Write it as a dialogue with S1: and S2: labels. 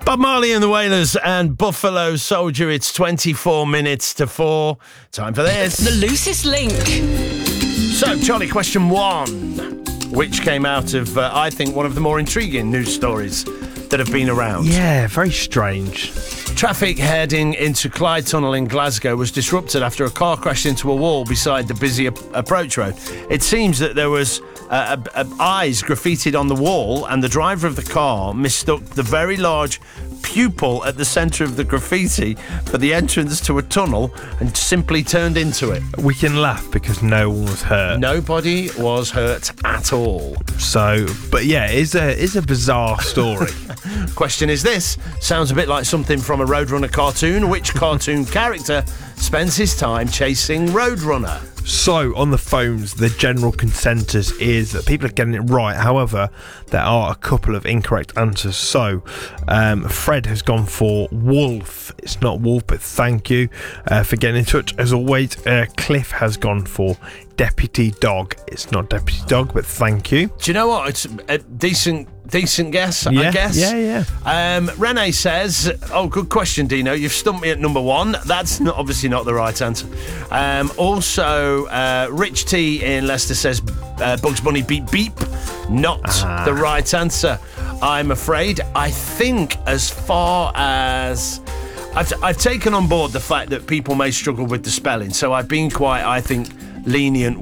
S1: Bob Marley and the Wailers and Buffalo Soldier. It's 24 minutes to 4. Time for this.
S2: The loosest link.
S1: So, Charlie, question 1, which came out of, I think, one of the more intriguing news stories that have been around.
S3: Yeah, very strange.
S1: Traffic heading into Clyde Tunnel in Glasgow was disrupted after a car crashed into a wall beside the busy approach road. It seems that there was eyes graffitied on the wall, and the driver of the car mistook the very large pupil at the centre of the graffiti for the entrance to a tunnel and simply turned into it.
S3: We can laugh because no one was hurt.
S1: Nobody was hurt at all.
S3: So, but yeah, it's a bizarre story.
S1: Question is this. Sounds a bit like something from a Roadrunner cartoon. Which cartoon character spends his time chasing Roadrunner?
S3: So, on the phones, the general consensus is that people are getting it right. However, there are a couple of incorrect answers. So, Fred has gone for Wolf. It's not Wolf, but thank you for getting in touch. As always, Cliff has gone for Deputy Dog. It's not Deputy Dog, but thank you.
S1: Do you know what? It's a decent guess, I guess.
S3: Yeah.
S1: Renee says, good question, Dino. You've stumped me at number 1. That's obviously not the right answer. Also, Rich T in Leicester says Bugs Bunny Beep Beep. Not the right answer, I'm afraid. I think as far as... I've taken on board the fact that people may struggle with the spelling, so I've been quite, I think, lenient